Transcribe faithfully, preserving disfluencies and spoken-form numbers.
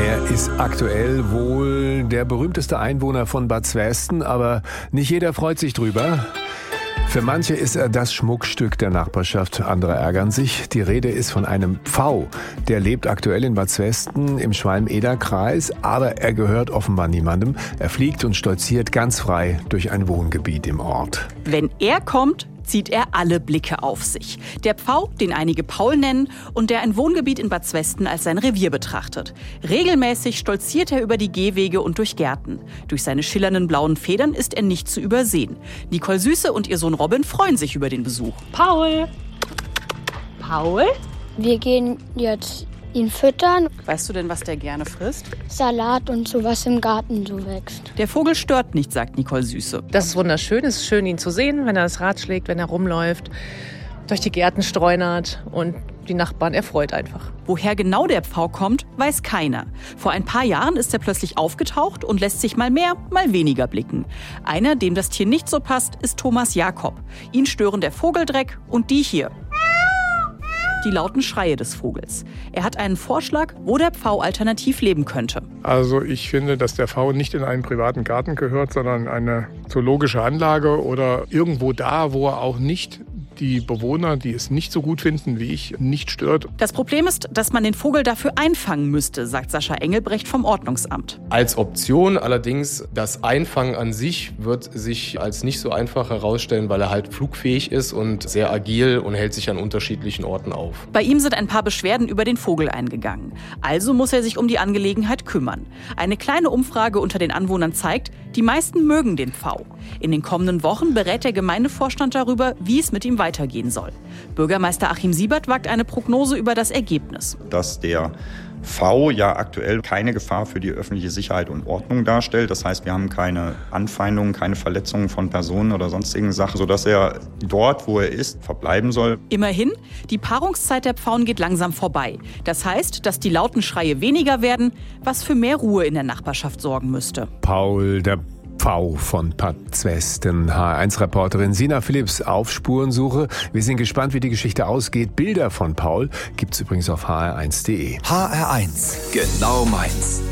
Er ist aktuell wohl der berühmteste Einwohner von Bad Zwijsten, aber nicht jeder freut sich drüber. Für manche ist er das Schmuckstück der Nachbarschaft, andere ärgern sich. Die Rede ist von einem Pfau. Der lebt aktuell in Bad Zwijsten im Schwalm-Eder-Kreis, aber er gehört offenbar niemandem. Er fliegt und stolziert ganz frei durch ein Wohngebiet im Ort. Wenn er kommt, zieht er alle Blicke auf sich. Der Pfau, den einige Paul nennen und der ein Wohngebiet in Bad Zwijsten als sein Revier betrachtet. Regelmäßig stolziert er über die Gehwege und durch Gärten. Durch seine schillernden blauen Federn ist er nicht zu übersehen. Nicole Süße und ihr Sohn Robin freuen sich über den Besuch. Paul! Paul? Wir gehen jetzt ihn füttern. Weißt du denn, was der gerne frisst? Salat und so, was im Garten so wächst. Der Vogel stört nicht, sagt Nicole Süße. Das ist wunderschön. Es ist schön, ihn zu sehen, wenn er das Rad schlägt, wenn er rumläuft, durch die Gärten streunert und die Nachbarn erfreut einfach. Woher genau der Pfau kommt, weiß keiner. Vor ein paar Jahren ist er plötzlich aufgetaucht und lässt sich mal mehr, mal weniger blicken. Einer, dem das Tier nicht so passt, ist Thomas Jakob. Ihn stören der Vogeldreck und die hier. Die lauten Schreie des Vogels. Er hat einen Vorschlag, wo der Pfau alternativ leben könnte. Also ich finde, dass der Pfau nicht in einen privaten Garten gehört, sondern eine zoologische Anlage oder irgendwo da, wo er auch nicht die Bewohner, die es nicht so gut finden wie ich, nicht stört. Das Problem ist, dass man den Vogel dafür einfangen müsste, sagt Sascha Engelbrecht vom Ordnungsamt. Als Option allerdings, das Einfangen an sich wird sich als nicht so einfach herausstellen, weil er halt flugfähig ist und sehr agil und hält sich an unterschiedlichen Orten auf. Bei ihm sind ein paar Beschwerden über den Vogel eingegangen. Also muss er sich um die Angelegenheit kümmern. Eine kleine Umfrage unter den Anwohnern zeigt, die meisten mögen den Pfau. In den kommenden Wochen berät der Gemeindevorstand darüber, wie es mit ihm weitergehen soll. Bürgermeister Achim Siebert wagt eine Prognose über das Ergebnis. Dass der Pfau ja aktuell keine Gefahr für die öffentliche Sicherheit und Ordnung darstellt. Das heißt, wir haben keine Anfeindungen, keine Verletzungen von Personen oder sonstigen Sachen, sodass er dort, wo er ist, verbleiben soll. Immerhin, die Paarungszeit der Pfauen geht langsam vorbei. Das heißt, dass die lauten Schreie weniger werden, was für mehr Ruhe in der Nachbarschaft sorgen müsste. Paul, der Pfau von Bad Zwijsten. H R eins Reporterin Sina Philipps auf Spurensuche. Wir sind gespannt, wie die Geschichte ausgeht. Bilder von Paul gibt's übrigens auf h r eins punkt d e. H R eins, genau meins.